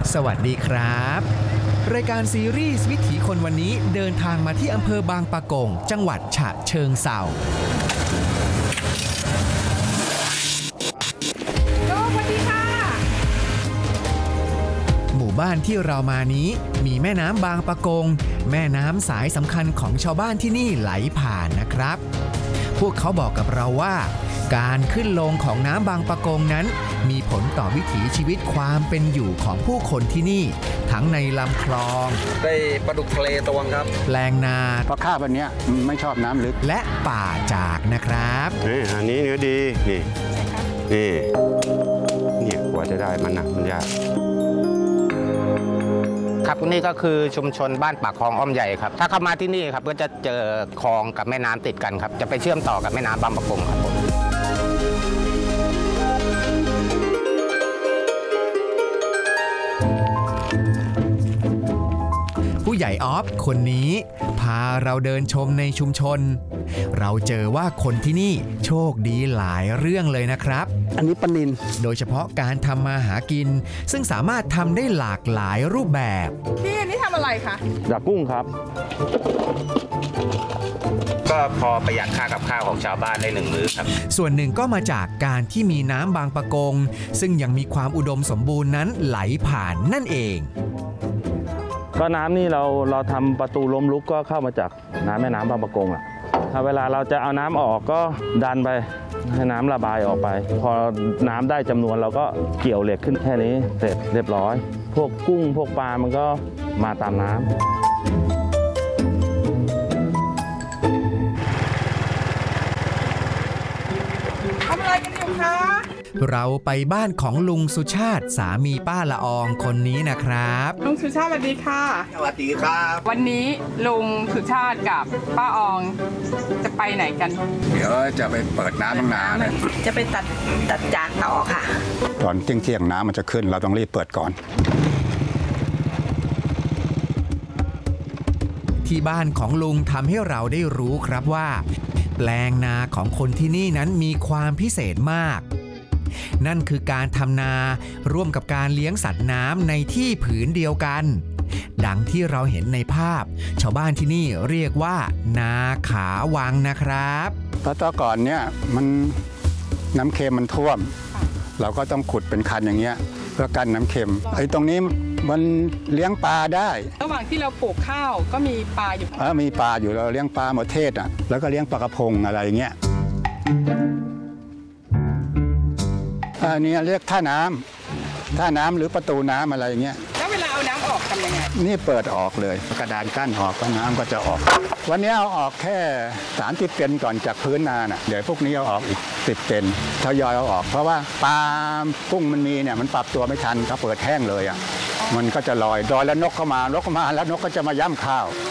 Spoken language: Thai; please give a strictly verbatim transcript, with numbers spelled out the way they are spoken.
สวัสดีครับรายการซีรีส์วิถีคนวันนี้เดินทางมาที่อำเภอบางปะกงจังหวัดฉะเชิงเทราสวัสดีค่ะหมู่บ้านที่เรามานี้มีแม่น้ำบางปะกงแม่น้ำสายสำคัญของชาวบ้านที่นี่ไหลผ่านนะครับพวกเขาบอกกับเราว่าการขึ้นลงของน้ำบางปะกงนั้นมีผลต่อวิถีชีวิตความเป็นอยู่ของผู้คนที่นี่ทั้งในลำคลองได้ปลาดุกทะเลตวงครับแปลงนาเพราะข้าววันนี้ไม่ชอบน้ำลึกและป่าจากนะครับนี่อันนี้เนื้อดีนี่นี่เนี่ยกว่าจะได้มันนะมันยากครับนี่ก็คือชุมชนบ้านปากคลองอ้อมใหญ่ครับถ้าเข้ามาที่นี่ครับก็จะเจอคลองกับแม่น้ำติดกันครับจะไปเชื่อมต่อกับแม่น้ำบางปะกงครับผมผู้ใหญ่ออฟคนนี้พาเราเดินชมในชุมชนเราเจอว่าคนที่นี่โชคดีหลายเรื่องเลยนะครับอันนี้ปลานิลโดยเฉพาะการทำมาหากินซึ่งสามารถทำได้หลากหลายรูปแบบพี่อันนี้ทำอะไรคะดักกุ้งครับก็พอประหยัดค่ากับข้าวของชาวบ้านได้หนึ่งมื้อครับส่วนหนึ่งก็มาจากการที่มีน้ำบางปะกงซึ่งยังมีความอุดมสมบูรณ์นั้นไหลผ่านนั่นเองก็น้ำนี่เราเราทำประตูล้มลุกก็เข้ามาจากน้ำแม่น้ำบางปะกงอ่ะถ้าเวลาเราจะเอาน้ำออกก็ดันไปให้น้ำระบายออกไปพอน้ำได้จำนวนเราก็เกี่ยวเหล็กขึ้นแค่นี้เสร็จเรียบร้อยพวกกุ้งพวกปลามันก็มาตามน้ำทำอะไรกันอยู่คะเราไปบ้านของลุงสุชาติสามีป้าละอองคนนี้นะครับลุงสุชาติสวัสดีค่ะสวัสดีครับวันนี้ลุงสุชาติกับป้าอองจะไปไหนกันเดี๋ยวจะไปเปิดน้ำบางนาเลยจะไปตัดตัดจากต่อค่ะตอนเที่ยงเที่ยงน้ำมันจะขึ้นเราต้องรีบเปิดก่อนที่บ้านของลุงทำให้เราได้รู้ครับว่าแปลงนาของคนที่นี่นั้นมีความพิเศษมากนั่นคือการทำนาร่วมกับการเลี้ยงสัตว์น้ำในที่ผืนเดียวกันดังที่เราเห็นในภาพชาวบ้านที่นี่เรียกว่านาขาวังนะครับเพราะตอนก่อนเนี่ยมันน้ำเค็มมันท่วมเราก็ต้องขุดเป็นคันอย่างเงี้ยเพื่อกันน้ำเค็มไอ้ตรงนี้มันเลี้ยงปลาได้ระหว่างที่เราปลูกข้าวก็มีปลาอยู่เออมีปลาอยู่เราเลี้ยงปลาหมดเทศอ่ะแล้วก็เลี้ยงปลากระพงอะไรเงี้ยอันนี้เรียกท่าน้ำท่าน้ำหรือประตูน้ำอะไรอย่างเงี้ยแล้วเวลาเอาน้ำออกทำยังไงนี่เปิดออกเลยกระดานกั้นออกก็น้ำก็จะออกวันนี้เอาออกแค่สามสิบเซนก่อนจากพื้นนาน่ะเดี๋ยวพวกนี้เอาออกอีกสิบเซนทยอยเอาออกเพราะว่าปลากุ้งมันมีเนี่ยมันปรับตัวไม่ทันเขาเปิดแห้งเลยอ่ะมันก็จะลอยลอยแล้วนกเข้ามานกเข้ามาแล้วนกก็จะมาย่ำข้าว